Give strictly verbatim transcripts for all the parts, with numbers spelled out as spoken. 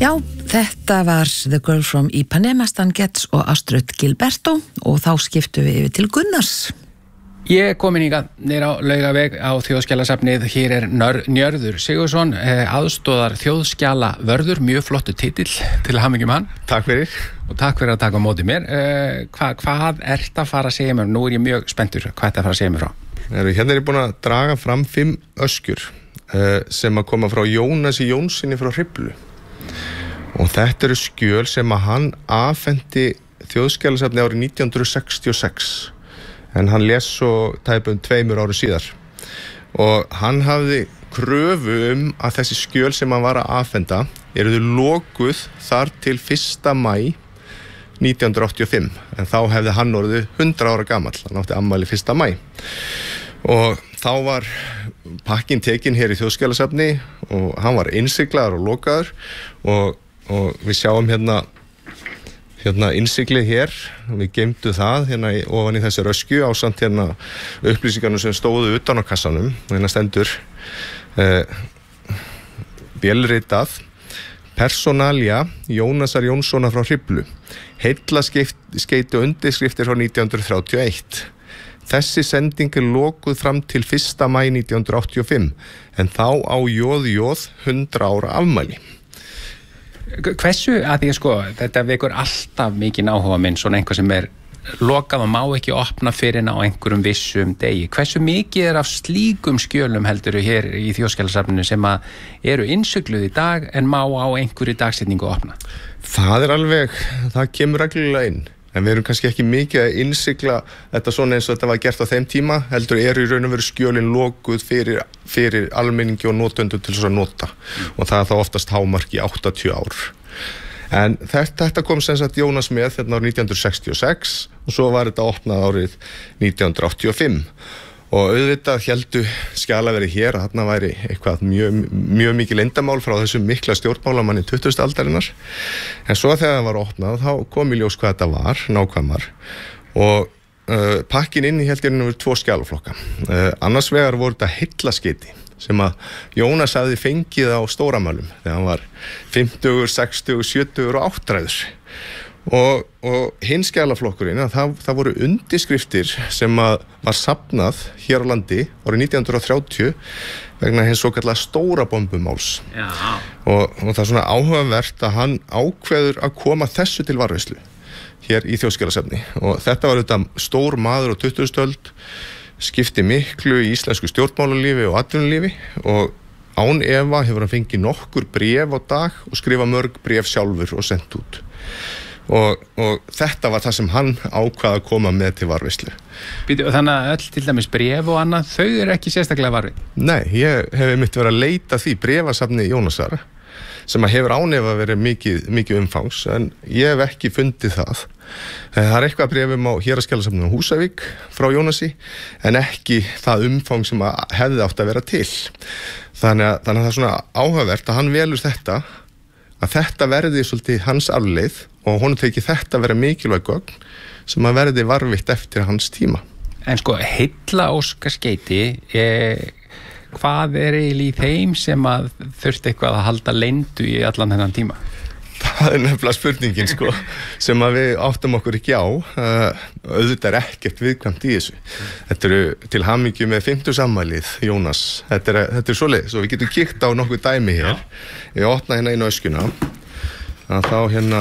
Já, þetta var The Girl from Ipanema, Stan Getz og Astrid Gilberto og þá skiptum við yfir til Gunnars. Ég er komin hingað niður á Laugaveg á Þjóðskjalasafnið. Hér er Njörður Sigurðsson, aðstoðar þjóðskjalavörður, mjög flottu titill til hamingjum hann. Takk fyrir. Og takk fyrir að taka á móti mér. Hva, hvað ert að fara að segja mér? Nú er ég mjög spenntur. Hvað ert að fara að segja mér frá? Hérna er ég búin að draga fram fimm öskjur sem að koma frá Jónasi Jónssoni frá Hriflu. Og þetta eru skjöl sem að hann afhenti Þjóðskjalasafni árið nítján hundruð sextíu og sex. En hann les svo tæpum tveimur ári síðar. Og hann hafði kröfu um að þessi skjöl sem hann var að afhenda eruðu lokuð þar til fyrsta maí nítján hundruð áttatíu og fimm. En þá hefði hann orðið hundrað ára gamall. Hann átti afmæli fyrsta maí. Og þá var pakkinn tekinn hér í Þjóðskjalasafni og hann var innsiglaður og lokaður og, og við sjáum hérna hérna innsiglið hér, við geymdu það hérna ofan í þessi röskju ásamt hérna upplýsingarnir sem stóðu utan á kassanum, hérna stendur eh, bjölritað Personalia Jónasar Jónssonar frá Hriflu, heillaskeyti og undirskriftir frá nítján hundruð þrjátíu og eitt. Þessi sending er lokuð fram til fyrsta maí nítján hundruð áttatíu og fimm, en þá á jóð jóð hundrað ára afmæli. Hversu, að því að sko, þetta vekur alltaf mikið áhuga minn, svona einhver sem er lokað og má ekki opna fyrir á einhverjum vissum degi. Hversu mikið er af slíkum skjölum heldurðu hér í Þjóðskjalasafninu sem að eru innsigluð í dag en má á einhverju dagsetningu opna? Það er alveg, það kemur reglulega inn. En við erum kannski ekki mikið að innsigla þetta svona eins og þetta var gert á þeim tíma, heldur eru í raun og veru skjölin lokuð fyrir, fyrir almenningi og notendur til þess að nota. Mm. Og það er þá oftast hámark í áttatíu ár. En þetta, þetta kom sem sagt Jónas með hérna árið nítján hundruð sextíu og sex og svo var þetta opnað árið nítján hundruð áttatíu og fimm. Og auðvitað héldu skjalaveri hér að þarna væri eitthvað mjög, mjög mikið leyndarmál frá þessum mikla stjórnmálamanni tuttugustu aldarinnar. En svo þegar það var opnað, þá kom í ljós hvað þetta var, nákvæmar. Og uh, pakkin inn í held ég nú tvo skjalaflokka. Uh, annars vegar voru þetta heillaskiti sem að Jónas hafði fengið á stóramælum þegar hann var fimmtugur, sextugur, sjötugur og áttræður. Og, og hinn skjalaflokkurinn, það, það voru undirskriftir sem að var safnað hér á landi árið nítján hundruð þrjátíu vegna hins svokallaða stóra bombumáls. Og, og það er svona áhugavert að hann ákveður að koma þessu til varðveislu hér í Þjóðskjalasafni. Og þetta var auðvitað stór maður á tuttugustu öld, skipti miklu í íslensku stjórnmálalífi og atvinnulífi og án efa hefur hann fengið nokkur bréf á dag og skrifa mörg bréf sjálfur og sendt út. Og, og þetta var það sem hann ákvað að koma með til varðveislu. Býtu, og þannig að öll til dæmis bréf og annað, þau eru ekki sérstaklega varðið? Nei, ég hef mitt verið að leita því bréfasafni Jónasar sem að hefur ánefa verið mikið, mikið umfangs, en ég hef ekki fundið það. Það er eitthvað bréfum á Héraðsskjalasafninu á Húsavík frá Jónasi, en ekki það umfang sem að hefði átt að vera til. Þannig að, þannig að það er svona áhugavert að hann velur þetta, að þetta verði svolítið hans arfleið og honum tekið þetta vera mikilvæg gögn sem að verði varðveitt eftir hans tíma. En sko, heillaóskaskeyti, eh, hvað er eiginlega í þeim sem að þurfti eitthvað að halda leyndu í allan þennan tíma? Það er nefnilega spurningin sko, sem að við áttum okkur ekki á. Uh, auðvitað er ekkert viðkvæmt í þessu. Þetta eru til hamingju með fimmtugsafmælið, Jónas. Þetta er, þetta er svoleiðis og við getum kíkt á nokkuð dæmi hér. Ég opna hérna inn á öskjuna. Að þá hérna,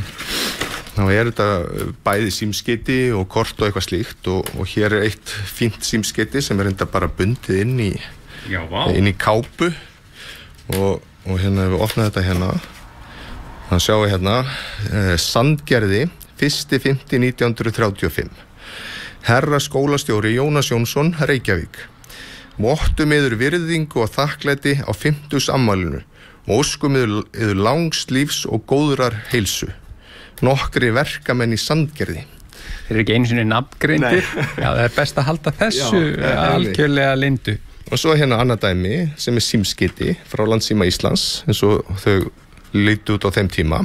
þá er þetta bæði símskeyti og kort og eitthvað slíkt og, og hér er eitt fínt símskeyti sem er enda bara bundið inn í, Já, inn í kápu og, og hérna við opnaðum þetta hérna. Þannig sjáum við hérna, eh, Sandgerði, fyrsta fimmta nítján hundruð þrjátíu og fimm. Herra skólastjóri Jónas Jónsson, Reykjavík. Vottum yður virðingu og þakklæti á fimmtugsafmælinu og óskum yður, yður langs lífs og góðrar heilsu. Nokkri verkamenn í Sandgerði. Þeir eru ekki einu sinni nafngreindir. Já, það er best að halda þessu Já, algjörlega leyndu. Og svo hérna annað dæmi sem er símskeyti frá Landssíma Íslands, eins og þau líti út á þeim tíma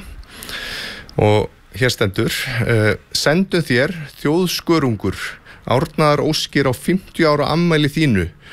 og hér stendur uh, sendu þér þjóðskörungur árnaðar óskir á fimmtíu ára afmæli þínu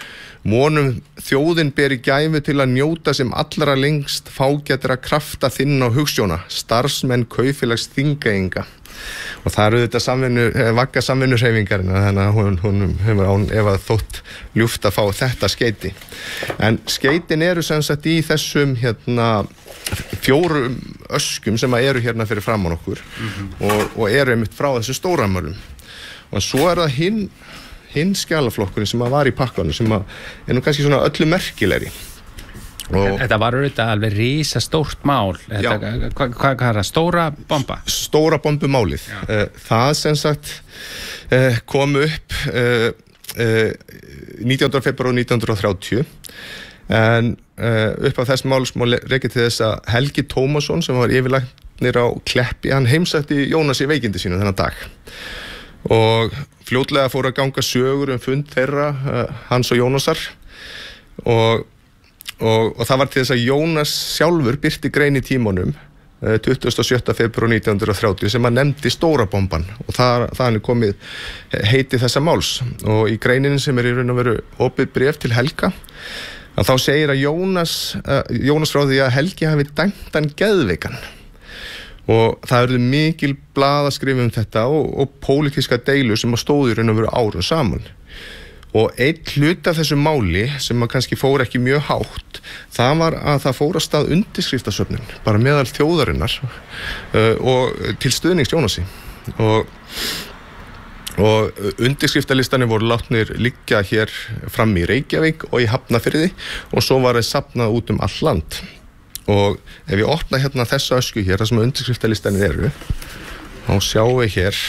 Vonum þjóðin beri gæfu til að njóta sem allra lengst fágætra krafta þinna og hugsjóna, starfsmenn kaupfélags þingeyinga. Og það eru þetta samvinnu, vagga samvinnuhreyfingarina, þannig að hún, hún hefur án ef að þótt ljúft að fá þetta skeyti. En skeytin eru sem sagt í þessum hérna, fjórum öskum sem eru hérna fyrir framan okkur mm-hmm. og, og eru einmitt frá þessu stóramölum. Og svo er það hinn, hinn skjalaflokkurinn sem var í pakkanum sem er nú kannski svona öllu merkilegri. Og þetta var auðvitað alveg rísa stórt mál. Þetta, hvað hva, hva er það? Stóra bomba? Stóra bombumálið. Uh, það sem sagt uh, kom upp uh, uh, nítjánda febrúar nítján hundruð og þrjátíu en uh, upp af þess máls má rekja til þess að Helgi Tómasson sem var yfirlæknir á Kleppi, hann heimsætti Jónas í veikindi sínu þennan dag og fljótlega fór að ganga sögur um fund þeirra, uh, hans og Jónasar og Og, og það var til þess að Jónas sjálfur birti grein í tímanum uh, tuttugasta og sjötta febrúar nítján hundruð og þrjátíu sem að nefndi stóra bomban og það, það er komið heiti þessa máls og í greininin sem er í raun og veru opið bréf til Helga að þá segir að Jónas, uh, Jónas frá því að Helgi hafi dæmt hann geðveikan og það eru mikil blaðaskrif um þetta og, og pólitíska deilu sem að stóðu í raun og veru árum saman. Og einn hlut af þessu máli sem að kannski fór ekki mjög hátt, það var að það fór að stað undirskriftasöfnun, bara meðal þjóðarinnar uh, og til stuðnings Jónasi. Og, og undirskriftalistanir voru látnir liggja hér fram í Reykjavík og í Hafnarfirði og svo var það safnað út um all land. Og ef ég opna hérna þessa ösku hér, það sem undirskriftalistanir eru, þá sjáum við hér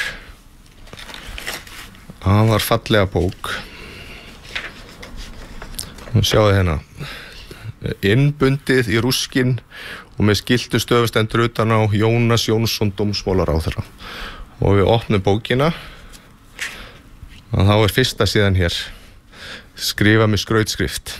að það var fallega bók. Sjáðu hérna innbundið í rúskinn og með skiltu stöfustendur utan á Jónas Jónsson dómsmálaráðherra og við opnum bókina og þá er fyrsta síðan hér skrifa með skrautskrift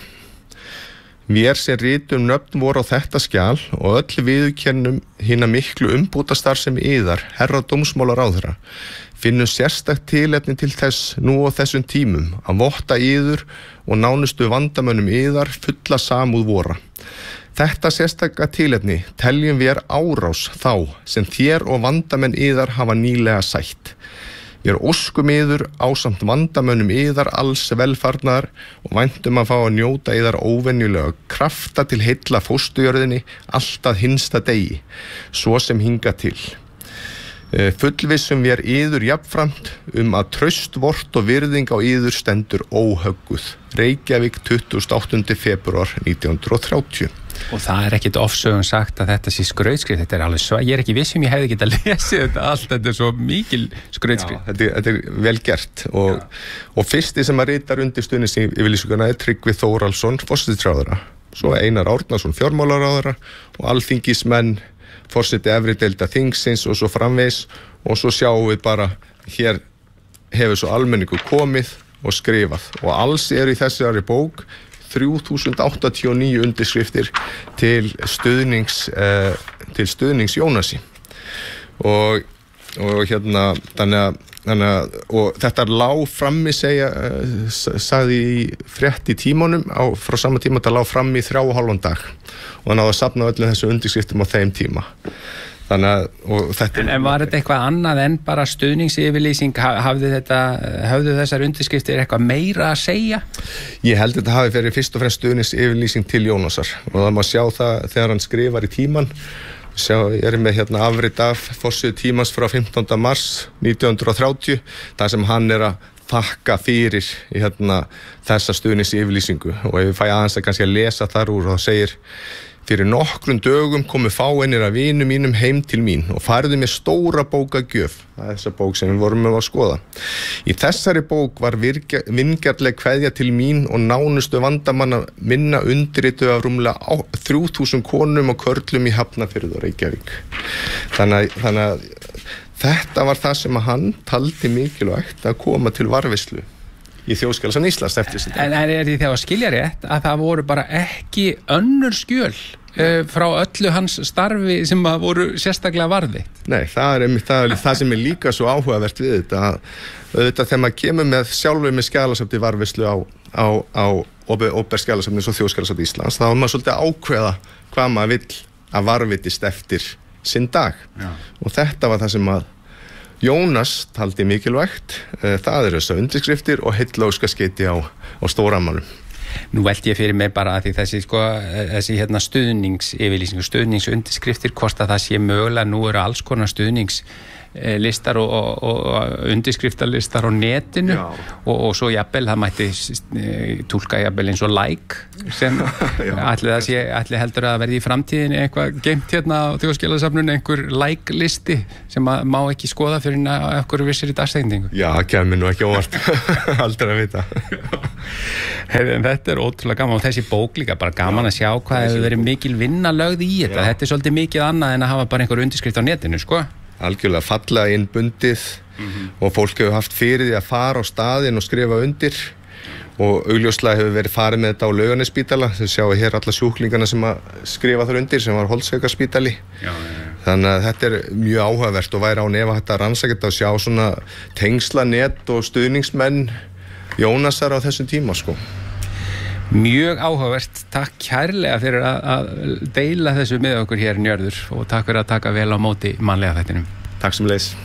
Vér sem ritum nöfn voru á þetta skjal og öll viðurkennum hina miklu umbótastarfsemi yðar, herra dómsmálaráðherra, finnum sérstakt tilefni til þess nú á þessum tímum að votta yður og nánustu vandamönnum yðar fulla samúð vora. Þetta sérstaka tilefni teljum við árás þá sem þér og vandamenn yðar hafa nýlega sætt. Við óskum yður ásamt vandamönnum yðar alls velfarnar og væntum að fá að njóta yðar óvenjulega krafta til heilla fóstujörðinni allt að hinsta degi, svo sem hinga til. Fullvissum við yður jafnframt um að traust vort og virðing á yður stendur óhögguð. Reykjavík tuttugasta og áttunda febrúar nítján hundruð og þrjátíu. Og það er ekkit ofsögum sagt að þetta sé skrautskrift, þetta er alveg svo, ég er ekki viss um ég hefði getað lesið þetta allt, þetta er svo mikil skrautskrift. Þetta, þetta er vel gert og, og fyrsti sem að ritar undir stuðnings yfirlýsinguna er Tryggvi Þórhallsson, forsætisráðherra, svo Einar Árnason, fjármálaráðherra og alþingismenn, forseti efri deilda þingsins og svo framvegis og svo sjáum við bara hér hefur svo almenningu komið og skrifað og alls eru í þessari bók þrjú þúsund áttatíu og níu undirskriftir til stuðnings eh, til stuðnings Jónasi og, og hérna þannig að, þannig að og þetta lá frammi segja eh, sagði í frétt í tímanum á, frá sama tíma þetta lá frammi í þrjá og hálfan dag og hann náði að safna öllum þessu undirskriftum á þeim tíma. Þannig að, og þetta en, en var þetta eitthvað annað en bara stuðningsyfirlýsing, hafði þetta, hafðu þessar undirskriftir eitthvað meira að segja? Ég held að þetta hafi verið fyrst og fremst stuðningsyfirlýsing til Jónasar og það má sjá það þegar hann skrifar í tíman, sjá, ég er með hérna afrit af forsíðu tímans frá fimmtánda mars nítján hundruð og þrjátíu, þar sem hann er að þakka fyrir hérna þessa stuðningsyfirlýsingu og ef ég fæ aðeins að kannski að lesa þar úr og það segir Fyrir nokkrum dögum komu fáeinir af vinum mínum heim til mín og færðu mér stóra bókagjöf. Það er þessa bók sem við vorum með að skoða. Í þessari bók var vingjarnleg kveðja til mín og nánustu vandamanna minna undirrituð af rúmlega þrjú þúsund konum og körlum í Hafnarfirði og Reykjavík. Þannig, þannig að þetta var það sem að hann taldi mikilvægt að koma til varðveislu í Þjóðskjalasafni Íslands eftir þessi dag. En er því þegar að skilja rétt að það voru bara ekki önnur skjöl uh, frá öllu hans starfi sem að voru sérstaklega varðveitt? Nei, það er einmitt það, það sem er líka svo áhugavert við þetta að auðvitað þegar maður kemur með sjálfur með skjalasafni varðveislu á, á á, á Óperskjalasafni og Þjóðskjalasafni Íslands, þá er maður svolítið að ákveða hvað maður vill að varðveitist eftir sinn dag. Já. Og þetta var það sem að Jónas taldi mikilvægt, það eru þessar undirskriftir og heillóskaskeyti á, á stórammalum. Nú veldi ég fyrir mig bara að því þessi, sko, þessi hérna stuðningsyfirlýsingu, stuðningsundirskriftir, hvort að það sé mögulega, nú eru alls konar stuðningslistar og, og, og undirskriftarlistar á netinu og, og svo jafnvel, það mætti túlka jafnvel eins og like sem ætli það sé, ætli heldur að verði í framtíðin eitthvað geimt hérna á Þjóðskjalasafninu, einhver like listi sem að má ekki skoða fyrir einhverju vissir í dagsetningu. Já, kemur nú ekki óvart, aldrei að vita. Hefði, en þetta er ótrúlega gaman og þessi bók líka bara gaman að sjá hvað hefur verið mikil vinna lögð í þetta. Já. Þetta er svolítið mikið annað en að hafa bara einhver undirskrift á netinu, sko. Algjörlega fallega innbundið mm-hmm. og fólk hefur haft fyrir því að fara á staðinn og skrifa undir og augljóslega hefur verið farið með þetta á Laugarnesspítala. Þau sjáu hér alla sjúklingana sem að skrifa þar undir sem var Holtsvegarspítali. Já, já, já. Þannig að þetta er mjög áhugavert og væri án efa hægt að rannsaka þetta og sjá svona tengslanet og stuðningsmenn Jónasar á þessum tíma, sko. Mjög áhugavert, takk kærlega fyrir að, að deila þessu með okkur hér Njörður og takk fyrir að taka vel á móti mannlega þættinum. Takk sem leys.